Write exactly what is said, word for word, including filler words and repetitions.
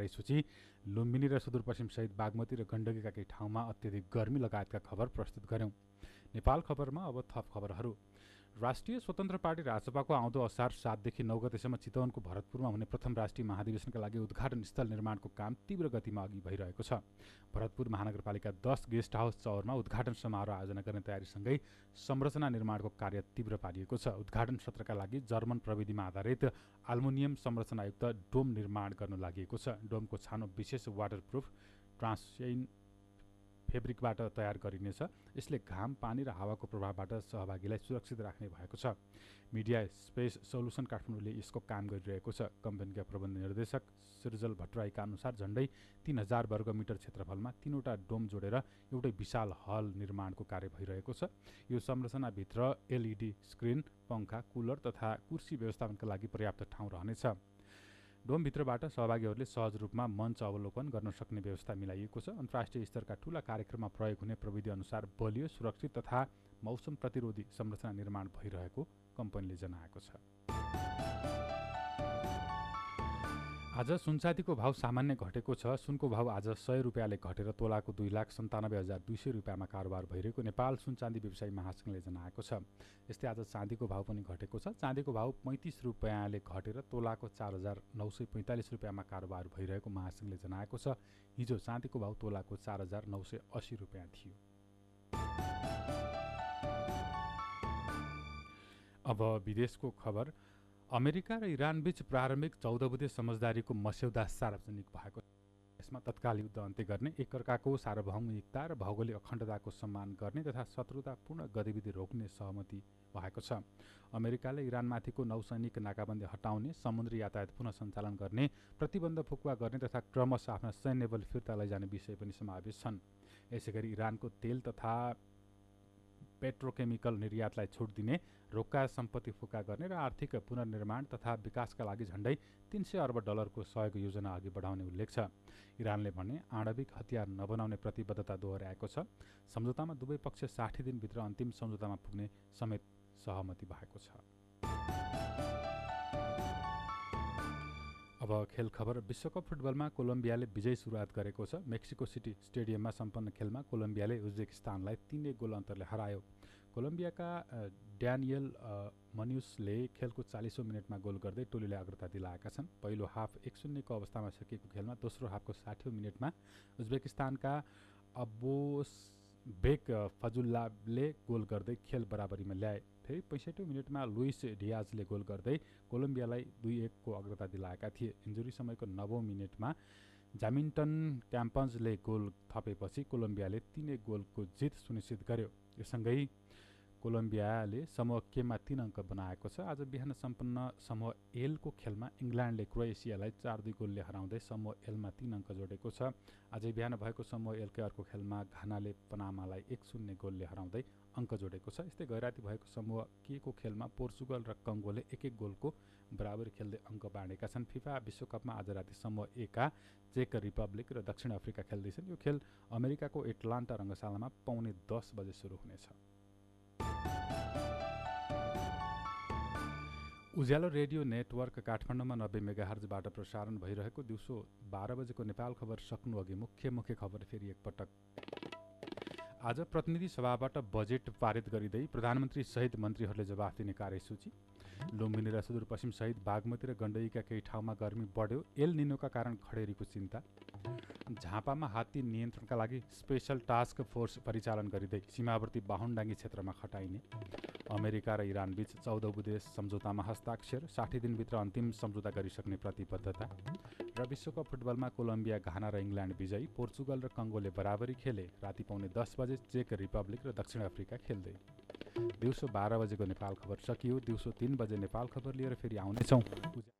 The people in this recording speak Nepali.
कार्यसूची लुम्बिनी र सुदूरपश्चिम सहित बागमती र गण्डकीका केही ठाउँमा अत्यधिक गर्मी लगायतका खबर प्रस्तुत गर्यौं। नेपाल खबरमा अब थप खबरहरू। राष्ट्रिय स्वतन्त्र पार्टी राजसभाको आउँदो असार सातदेखि नौ गतेसम्म चितवनको भरतपुरमा हुने प्रथम राष्ट्रिय महाधिवेशनका लागि उद्घाटन स्थल निर्माणको काम तीव्र गतिमा अघि भइरहेको छ। भरतपुर महानगरपालिका दस गेस्ट हाउस चौरमा उद्घाटन समारोह आयोजना गर्ने तयारीसँगै संरचना निर्माणको कार्य तीव्र पारिएको छ। उद्घाटन सत्रका लागि जर्मन प्रविधिमा आधारित आल्मुनियम संरचनायुक्त डोम निर्माण गर्न लागि छ। डोमको छानो विशेष वाटरप्रुफ ट्रान्सपेरेन्ट फेब्रिकबाट तयार गरिनेछ। यसले घाम, पानी र हावाको प्रभावबाट सहभागीलाई सुरक्षित राख्ने भएको छ। मिडिया स्पेस सोल्युसन काठमाडौँले यसको काम गरिरहेको छ। कम्पनीका प्रबन्ध निर्देशक सृजल भट्टराईका अनुसार झण्डै तीन हजार वर्ग मिटर क्षेत्रफलमा तीनवटा डोम जोडेर एउटै विशाल हल निर्माणको कार्य भइरहेको छ। यो संरचनाभित्र एलइडी स्क्रिन, पंखा, कुलर तथा कुर्सी व्यवस्थापनका लागि पर्याप्त ठाउँ रहनेछ। डोमभित्रबाट सहभागीहरूले सहज रूपमा मञ्च अवलोकन गर्न सक्ने व्यवस्था मिलाइएको छ। अन्तर्राष्ट्रिय स्तरका ठूला कार्यक्रममा प्रयोग हुने प्रविधि अनुसार बलियो, सुरक्षित तथा मौसम प्रतिरोधी संरचना निर्माण भइरहेको कम्पनीले जनाएको छ। आज सुनचाँदीको भाव सामान्य घटेको छ। सुनको भाव आज सय रुपियाँले घटेर तोलाको दुई लाख सन्तानब्बे हजार दुई सय रुपियाँमा कारोबार भइरहेको नेपाल सुनचाँदी व्यवसायी महासङ्घले जनाएको छ। यस्तै आज चाँदीको भाव पनि घटेको छ। चाँदीको भाव पैँतिस रुपियाँले घटेर तोलाको चार हजार नौ सय पैँतालिस रुपियाँमा कारोबार भइरहेको महासङ्घले जनाएको छ। हिजो चाँदीको भाव तोलाको चार हजार नौ सय अस्सी रुपियाँ थियो। अब विदेशको खबर। अमेरिका र इरानबीच प्रारम्भिक चौध बुधे समझदारीको मस्यौदा सार्वजनिक भएको छ। यसमा तत्काल युद्ध अन्त्य गर्ने, एकअर्काको सार्वभौमिकता र भौगोलिक अखण्डताको सम्मान गर्ने तथा शत्रुतापूर्ण गतिविधि रोक्ने सहमति भएको छ। अमेरिकाले इरानमाथिको नौसैनिक नाकाबन्दी हटाउने, समुद्री यातायात पुनः सञ्चालन गर्ने, प्रतिबन्ध फुकुवा गर्ने तथा क्रमशः आफ्ना सैन्य बल फिर्ता लैजाने विषय पनि समावेश छन्। यसैगरी इरानको तेल तथा पेट्रोकेमिकल निर्यातलाई छुट दिने, रोक्का सम्पत्ति फुक्का गर्ने र आर्थिक पुनर्निर्माण तथा विकासका लागि झण्डै तीन सय अर्ब डलरको सहयोग योजना अघि बढाउने उल्लेख छ। इरानले भने आणविक हतियार नबनाउने प्रतिबद्धता दोहोर्याएको छ। सम्झौतामा दुवै पक्ष साठी दिनभित्र अन्तिम सम्झौतामा पुग्ने समेत सहमति भएको छ। अब खेल खबर। विश्वकप फुटबलमा कोलम्बियाले विजयी सुरुवात गरेको छ। मेक्सिको सिटी स्टेडियममा सम्पन्न खेलमा कोलम्बियाले उज्बेकिस्तानलाई तीन एक गोल अन्तरले हरायो। कोलम्बियाका ड्यानियल मन्युसले खेलको चालिसौँ मिनटमा गोल गर्दै टोलीलाई अग्रता दिलाएका छन्। पहिलो हाफ एक शून्यको अवस्थामा सकिएको खेलमा दोस्रो हाफको साठौँ मिनटमा उज्बेकिस्तानका अब्बोसबेक फजुल्लाले गोल गर्दै खेल बराबरीमा ल्याए। फेरि पैँसठौँ मिनटमा लुइस डियाजले गोल गर्दै कोलम्बियालाई दुई एकको अग्रता दिलाएका थिए। इन्जुरी समयको नवौँ मिनटमा जामिन्टन क्याम्पन्सले गोल थपेपछि कोलम्बियाले तीन एक गोलको जित सुनिश्चित गर्यो। यससँगै कोलम्बियाले समूह केमा तीन अङ्क बनाएको छ। आज बिहान सम्पन्न समूह एलको खेलमा इङ्ग्ल्यान्डले क्रोएसियालाई चार दुई गोलले हराउँदै समूह एलमा तीन अङ्क जोडेको छ। आजै बिहान भएको समूह एलकै अर्को खेलमा घानाले पनामालाई एक शून्य गोलले हराउँदै अङ्क जोडेको छ। यस्तै गैराती भएको समूह के को खेलमा पोर्चुगल र कङ्गोले एक एक गोलको बराबरी खेल्दै अङ्क बाँडेका छन्। फिफा विश्वकपमा आज राति समूह एका चेक रिपब्लिक र दक्षिण अफ्रिका खेल्दैछन्। यो खेल अमेरिकाको एटलान्टा रङ्गशालामा पौने दस बजे सुरु हुनेछ। उज्यालो रेडियो नेटवर्क काठमाडौँमा नब्बे मेगाहर्जबाट प्रसारण भइरहेको दिउँसो बाह्र बजेको नेपाल खबर सक्नु अघि मुख्य मुख्य खबर फेरि एकपटक। आज प्रतिनिधि सभाबाट बजेट पारित गरिँदै प्रधानमन्त्री सहित मन्त्रीहरूले जवाफ दिने कार्यसूची। लुम्बिनी र सुदूरपश्चिम सहित बागमती र गण्डकीका केही ठाउँमा गर्मी बढ्यो, एल निनोका कारण खडेरीको चिन्ता। झापामा हात्ती नियन्त्रणका लागि स्पेशल टास्क फोर्स परिचालन गरिँदै सीमावर्ती बाहुनडाङ्गी क्षेत्रमा खटाइने। अमेरिका र इरानबीच चौध बुधे सम्झौतामा हस्ताक्षर, साठी दिनभित्र अन्तिम सम्झौता गरिसक्ने प्रतिबद्धता। र विश्वकप फुटबलमा कोलम्बिया, घाना र इङ्ग्ल्यान्ड विजयी, पोर्चुगल र कङ्गोले बराबरी खेले। राति पाउने दस बजे चेक रिपब्लिक र दक्षिण अफ्रिका खेल्दै। दिउँसो बाह्र बजेको नेपाल खबर सकियो। दिउँसो तीन बजे नेपाल खबर लिएर फेरि आउनेछौँ।